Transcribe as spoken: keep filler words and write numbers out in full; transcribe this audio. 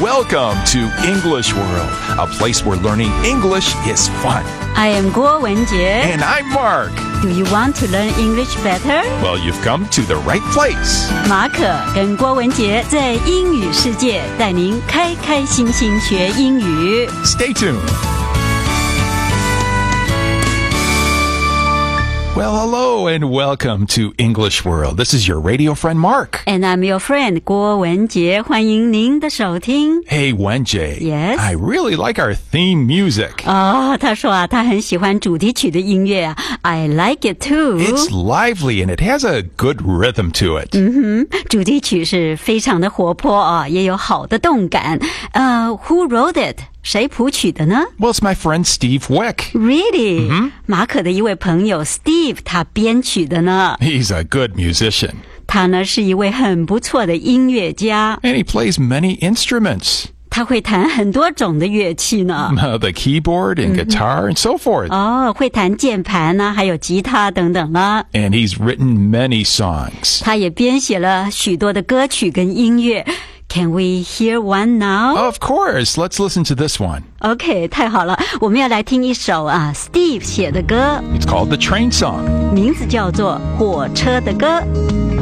welcome to English World, a place where learning English is fun. I am 郭文杰 And I'm Mark. Do you want to learn English better? Well, you've come to the right place. 马可跟郭文杰在英语世界带您开开心心学英语。 Stay tuned. Well, hello and welcome to English World. This is your radio friend Mark. And I'm your friend 郭文杰，欢迎您的收听。 Hey, Wenjie. Yes? I really like our theme music. 哦，他说啊，他很喜欢主题曲的音乐啊。I like it too. It's lively and it has a good rhythm to it. 嗯哼，主题曲是非常的活泼啊，也有好的动感。呃、uh, ，Who wrote it？ 谁谱曲的呢？ Well, it's my friend Steve Wick. Really？、 Mm-hmm. 马可的一位朋友 Steve 他编曲的呢。 He's a good musician. 他呢是一位很不错的音乐家。 And he plays many instruments. 他会弹很多种的乐器呢。 The keyboard and guitar and so forth. 哦，会弹鍵盤啊，還有吉他等等啊。 And he's written many songs. 他也編寫了許多的歌曲跟音樂。Can we hear one now? Of course. Let's listen to this one. OK， 太好了，我們要來聽一首啊 Steve 寫的歌。 It's called The Train Song. 名字叫做《火車的歌》。